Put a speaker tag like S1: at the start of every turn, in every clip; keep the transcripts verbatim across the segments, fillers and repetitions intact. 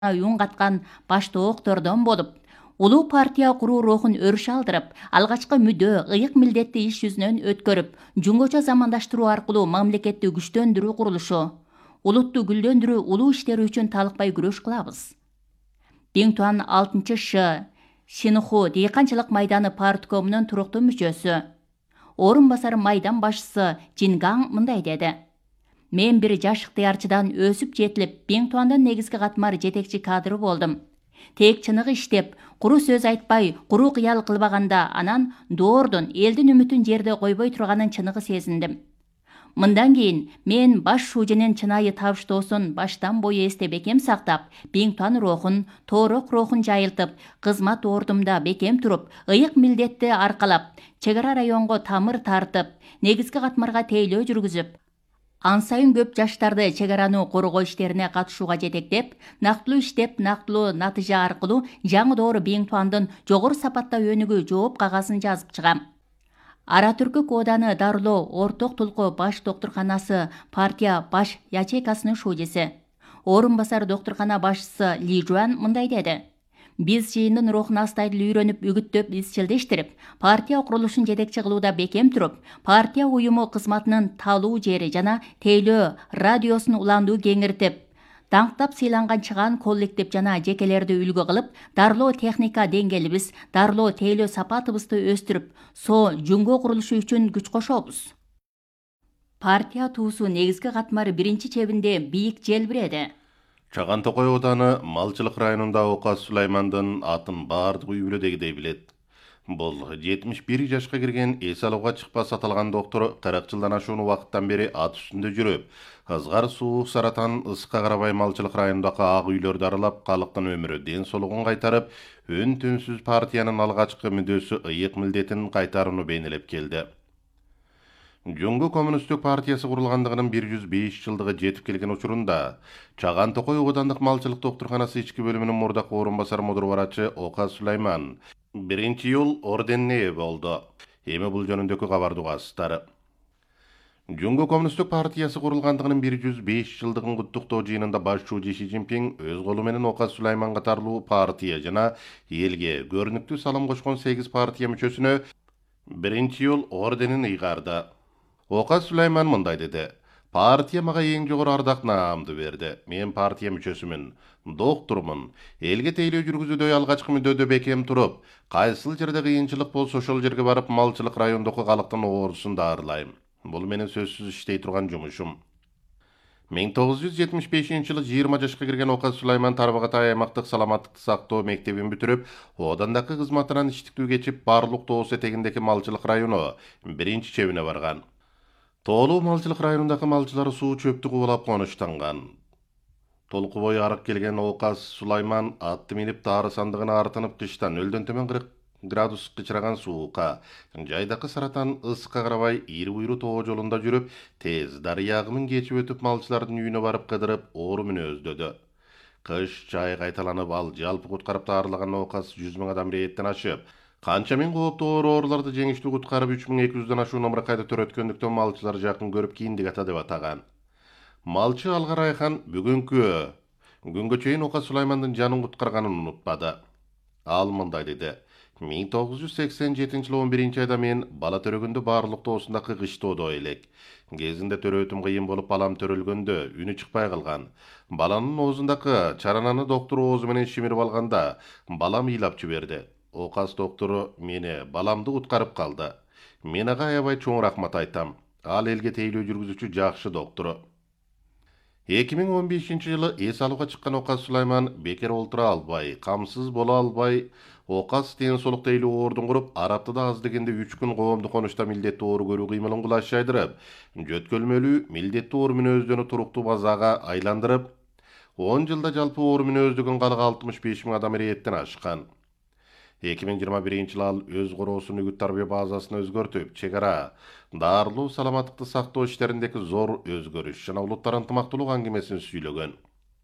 S1: үн каткан баштооктордон болуп, улуу партия куруу рухун өрүш алдырып, алгачкы мүдөө, ыйык милдетти иш жүзүнөн өткөрүп, жумгача замандаштыруу аркылуу мамлекетти күчтөндүрүү курулушу, улутту гүлдөндүрүү улуу иштери үчүн талыкпай күрөш кылабыз. Биң Туан алтынчы Ш. Синху дыйканчылык майданы парткомунун туруктуу мүчөсү. Орун басары майдан башчысы Жингаң мындай деди. Мен бир жаш ыктыярчыдан өсүп жетилип, Биң Туандын негизги катмар жетекчи кадры болдум. Тек чыныгы иштеп, куру сөз айтпай, куру кыял кылбаганда, анан доордун, элдин үмүтүн жерде койбой турганын чыныгы сезиндим. Мындан кийин мен баш шууженин чынайы табыштоосун баштан бою эсте бекем сактап, Биң Туан рухун, тоорок рухун жайылтып, кызмат ордумда бекем туруп, ыйык милдетти аркалап, чек ара районго тамыр тартып, негизги катмарга тейлөө жүргүзүп, ан сайын көп жаштарды чек араны коргоо иштерине катышууга жетектеп, нактылуу иштеп, нактылуу натыйжа аркылуу жаңы доору Биң Туандын жогору сапатта өнүгүү жооп кагазын жазып чыгам. Ара Түркүк ооданы дарылоо орток тулку баш доктурканасы партия баш ячейкасынын шуудеси. Орун басар доктуркана башчысы Ли Жуан мындай деди. Биз жыйындын рухун астайыл үйрөнүп, үгүттөп, изчилдештирип, партия курулушун жетекчи кылууда бекем туруп, партия уюму кызматынын талуу жери жана тейлөө радиосун уландуу кеңиртип, даңктап сыйланган чыгаан коллектив жана жекелерди үлгү кылып, дарылоо техника деңгээлибиз, дарылоо тейлөө сапатыбызды өстүрүп, соо жөнгө курулушу үчүн күч кошобуз. Партия туусу негизги катмары биринчи чебинде бийик желбиреди.
S2: Чаган Токой ооданы малчылык районунда Оказ Сулаймандын атын баардык үй бүлөдөгүдөй билет. Бул жетимиш бир жашка кирген эс алууга чыкпас аталган доктор кырк жылдан ашуун убакыттан бери ат үстүндө жүрүп, ызгар суук саратан ыска карабай малчылык районундагы ак үйлөрдү аралап, калктын өмүрү ден соолугун кайтарып, өн түнсүз партиянын алгачкы мүдөөсү ыйык милдетин кайтарууну бейнелеп келди. Жөнгө коммунисттик партиясы курулгандыгынын бир жүз беш жылдыгы жетип келген учурунда Чаган Токой оодандык малчылык доктурканасы ички бөлүмүнүн мурдакы орун басар мудур барачы Оказ Сулайман биринчи июль орденине ээ болду. Эми бул жөнүндөгү кабарды угасыздар. Жөнгө коммунисттик партиясы курулгандыгынын бир жүз беш жылдыгын куттуктоо жыйынында баш шуужи Ши Цзиньпин өз колу менен Оказ Сулайман катарлуу партия жана элге көрүнүктүү салым кошкон сегиз партия мүчөсүнө биринчи июль орденин ыйгарды. Оказ Сулайман мындай деди. Партия мага эң жогору ардак наамды берди. Мен партия мүчөсүмүн, доктурмун. Элге тейлөө жүргүзүүдө алгачкы мүдөөдө бекем туруп, кайсыл жерде кыйынчылык болсо ошол жерге барып малчылык райондогу калктын оорусун даарылайм. Бул менин сөзсүз иштей турган жумушум. миң тогуз жүз жетимиш бешинчи жылы жыйырма жашка кирген Оказ Сулайман Тарбагатай аймактык саламаттыкты сактоо мектебин бүтүрүп, оодандагы кызматынан иштиктүү кечип, Барлык тоос этегиндеги малчылык району биринчи чебине барган. Тоолуу малчылык районундагы малчылар суу чөптү кубулап конуштанган. Толку бою арык келген Оказ Сулайман атты минип таары сандыгына артынып кыштан нөлдөн төмөн кырк градус кычыраган суукка, жайдакы саратан ыска карабай ийри буйру тоо жолунда жүрүп, тез дарыя агымын кечип өтүп малчылардын үйүнө барып кыдырып, оору мүнөздөдү. Кыш жай кайталанып, ал жалпы куткарып таарылаган Оказ жүз миң адам рейеттен ашып, канча миң кооптуу ооруларды жеңиштүү куткарып үч миң эки жүздөн ашуун омуркайды төрөткөндүктөн малчылар жакын көрүп кийиндик ата деп атаган. Малчы Алгар Айхан бүгүнкү күнгө чейин Оказ Сулаймандын жанын куткарганын унутпады. Ал мындай деди. миң тогуз жүз сексен жетинчи жылы он биринчи айда мен бала төрөгөндө Барлык тоосундагы кыштоодо элек. Кезинде төрөтүм кыйын болуп, балам төрөлгөндө үнү чыкпай калган. Баланын оозундагы чарананы доктор оозу менен шимирип алганда, балам ыйлап жиберди. Оказ доктору мени баламды куткарып калды. Мен ага аябай чоң рахмат айтам. Ал элге тейлөө жүргүзүүчү жакшы доктору. эки миң он бешинчи жылы эс алууга чыккан Оказ Сулайман бекер олтура албай, камсыз боло албай, Оказ ден соолук тейлөө ордун куруп, араптыда аз дегенде үч күн коомду конушта милдеттүү оору көрүү кыймылын кулаш жайдырып, жөткөлмөлүү милдеттүү оору мүнөздөнү туруктуу базага айландырып, он жылда жалпы оору мүнөздөгөн калгы алтымыш беш миң адам рейеттен ашкан. эки миң жыйырма биринчи жылы ал өз короосун үгүт тарбия базасын өзгөртүп, чек ара, дарылуу саламаттыкты сактоо иштериндеги зор өзгөрүш жана улуттар ынтымактуулук аңгемесин сүйлөгөн.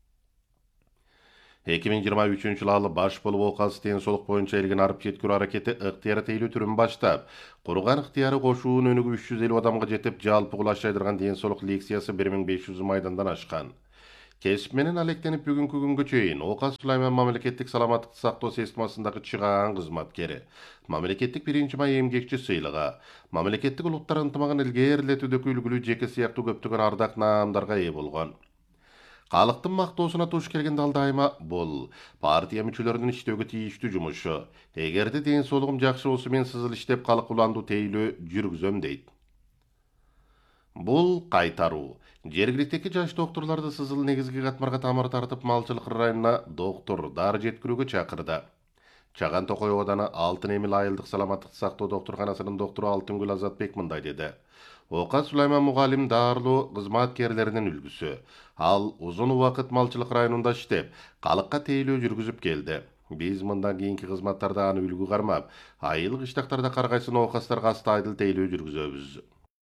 S2: эки миң жыйырма үчүнчү жылы ал баш болуп Оказ ден соолук боюнча элген арып жеткирүү аракети ыктыяр тейлөө түрүн баштап, курган ыктыяры кошуун өнүгүп үч жүз элүү адамга жетип, жалпы кулаш жайдырган ден соолук лекциясы бир миң беш жүз майдандан ашкан. Kesип менен алектенип бүгүнкү күнгө чейин Ока Сулайман мамлекеттик саламаттыкты сактоо системасындагы чыгаан кызматкери, мамлекеттик биринчи май эмгекчи сыйлыгы, мамлекеттик улуттар ынтымагын илгээрилетүүдөгү үлгүлүү жеке сыяктуу көптөгөн ардак наамдарга ээ болгон. Калыктын мактоосуна туш келгенде ал дайыма бул партия мүчөлөрүнүн иштөөгө тийиштүү жумушу. Эгерде ден соолугум жакшы болсо мен сызыл иштеп калк уландуу тейлөө жүргүзөм дейт. Бул кайтаруу. Жергиликтеги жаш докторлорду сызыл негизги катмарга тамыр тартып малчылык районуна доктор дары жеткирүүгө чакырды. Чаган Токой ооданы Алтын Эмил айылдык саламаттыкты сактоо доктурканасынын доктору Алтынгүл Азатбек мындай деди. Ока Сулайман мугалим дарылоо кызматкерлеринин үлгүсү. Ал узун убакыт малчылык районунда иштеп, калыкка тейлөө жүргүзүп келди. Биз мындан кийинки кызматтарда аны үлгү кармап, айыл кыштактарда каргайсын оокастарга астайдыл тейлөө жүргүзөбүз.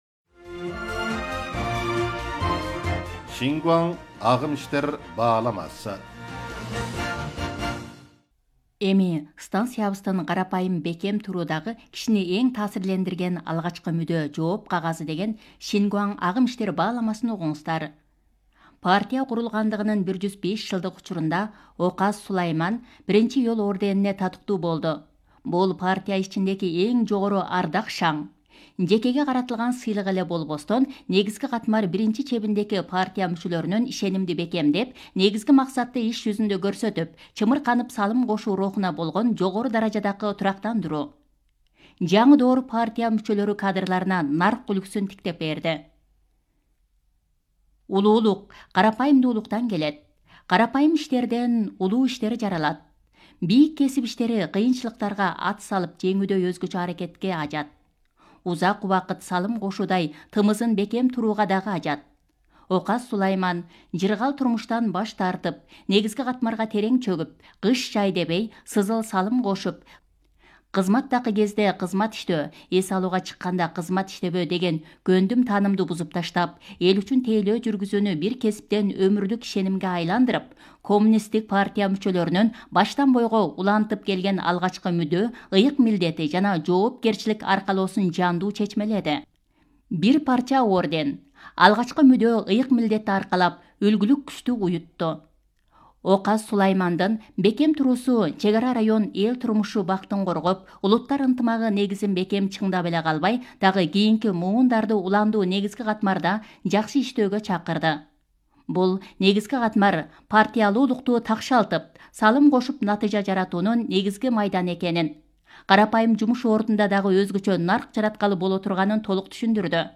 S2: Шингуан агым иштер бааламасы.
S1: Эми станциябыздын карапайым бекем туруудагы кишини эң таасирлендирген алгачкы мүдө жооп кагазы деген Шингуан агым иштер бааламасын угуңуздар. Партия курулгандыгынын бир жүз беш жылдык учурунда Ока Сулайман биринчи жол орденине татыктуу болду. Бул партия ичиндеги эң жогору ардак шаң. Жекеге каратылган сыйлык эле болбостон, негизги катмар биринчи чебиндеги партия мүчөлөрүнүн ишенимди бекемдеп, негизги максатты иш жүзүндө көрсөтүп, чымырканып салым кошуу рухуна болгон жогору даражадагы турактандыруу. Жаңы доор партия мүчөлөрү кадрларына нарк үлгүсүн тиктеп берди. Улуулук карапайымдуулуктан келет. Карапайым иштерден улуу иштер жаралат. Бийик кесип иштери кыйынчылыктарга ат салып жеңүүдө өзгөчө аракетке ажат. Узак убакыт салым кошуудай тымызын бекем турууга дагы ажат. Ока Сулайман жыргал турмуштан баш тартып, негизги катмарга терең чөгүп, кыш жай дебей сызыл салым кошуп, кызматтагы кезде кызмат иштөө, эс алууга чыкканда кызмат иштебөө деген көндүм таанымды бузуп таштап, эл үчүн тейлөө жүргүзүүнү бир кесиптен өмүрлүк ишенимге айландырып, коммунисттик партия мүчөлөрүнүн баштан бойго улантып келген алгачкы мүдө, ыйык милдети жана жоопкерчилик аркалоосун жандуу чечмеледи. Бир парча орден, алгачкы мүдө, ыйык милдетти аркалап, үлгүлүк күчтү уютту. Ока Сулаймандын бекем туруусу чек ара район эл турмушу бактын коргоп, улуттар ынтымагы негизин бекем чыңдап эле калбай, дагы кийинки муундарды уландуу негизги катмарда жакшы иштөөгө чакырды. Бул негизги катмар партиялуулукту такшалтып, салым кошуп натыйжа жаратуунун негизги майданы экенин, карапайым жумуш ордунда дагы өзгөчө нарк жараткалы боло турганын толук түшүндүрдү.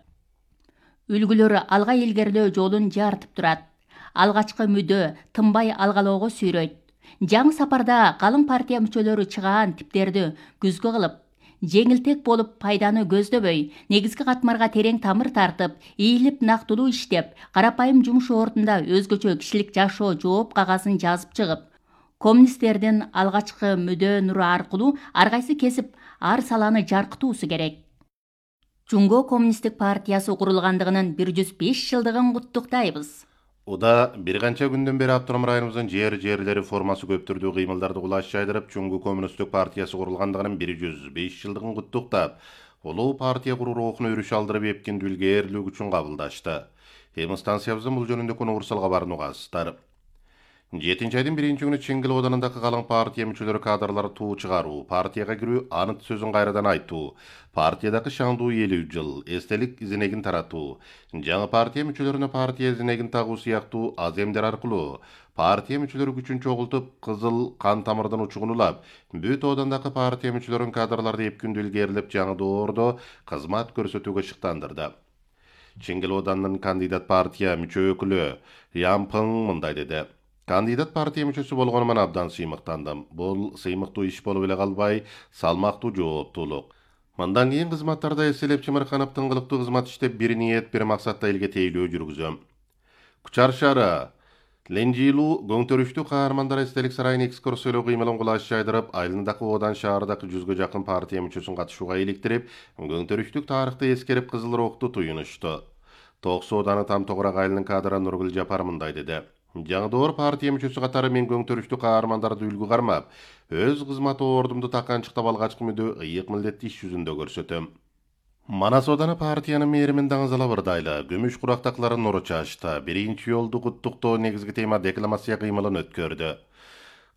S1: Үлгүлөр алга илгерилөө жолун жарытып турат. Алгачкы мүдө тынбай алгалоого сүйрөйт. Жаңы сапарда калың партия мүчөлөрү чыгаан типтерди күзгү кылып, жеңилтек болуп пайданы көздөбөй, негизги катмарга терең тамыр тартып, ийилип нактылуу иштеп, карапайым жумуш ордунда өзгөчө кишилик жашоо жооп кагазын жазып чыгып, коммунисттердин алгачкы мүдө нуру аркылуу ар кайсы кесип ар саланы жаркытуусу керек. Жунго коммунисттик партиясы курулгандыгынын бир жүз беш жылдыгын куттуктайбыз.
S2: Уда бир канча күндөн бери Автоном районубуздун жер-жерлери формасы көп түрдүү кыймылдарды кулаш жайдырып, Жунго коммунисттик партиясы курулгандыгынын бир жүз беш жылдыгын куттуктап, улуу партия куруу рухуна өрүш алдырып эпкиндүү илгээрлүү үчүн кабылдашты. Эми станциябыздын бул жөнүндө уурсал кабарын угасыздар. жетинчи айдын биринчи күнү Чеңгил оодунундагы калың партия мүчөлөрү кадрлары туу чыгаруу, партияга кирүү, анын сөзүн кайрадан айтуу, партиядагы шаңдуу элүү жыл, эстелик изинегин таратуу, жаңы партия мүчөлөрүнө партия изинегин тагуу сыяктуу аз эмдер аркылуу, партия мүчөлөрү күчүн чогултуп, кызыл кан тамырдан учугун улап, бүт оодандагы партия мүчөлөрүн кадрларды эпкиндүү илгээрилеп, жаңы доордо кызмат көрсөтүүгө шыктандырды. Чеңгил оодунун кандидат партия мүчө өкүлү Ямпың мындай деди. Кандидат партия мүчөсү болгонуман абдан сыймыктандым. Бул сыймыктуу иш болуп эле калбай, салмактуу жооптуулук. Мындан кийин кызматтарда эселеп чымырканып, тыңгылыктуу кызмат иштеп, бир ниет, бир максатта элге тейлөө жүргүзөм. Кучар шаары Ленжилуу көңтөрүштүү каармандар эстелик сарайын экскурсиялоо кыймылын кулаш жайдырып, айылындагы одан шаардагы жүзгө жакын партия мүчөсүн катышууга иликтирип, көңтөрүштүк тарыхты эскерип кызыл рухту туюнушту. Токсу ооданы Там Тогурак айылынын кадры Нургүл Жапар мындай деди. Жаңы доор партия мүчөсү катары мен көңтөрүштүү каармандарды үлгү кармап, өз кызмат ордумду таканчыктап алгачкы мүдө ыйык милдетти иш жүзүндө көрсөтөм. Манас оданы партиянын мээримин даңызала бырдайла, күмүш курактакларын нуру чашта, биринчи жолду куттуктоо негизги тема декламация кыймылын өткөрдү.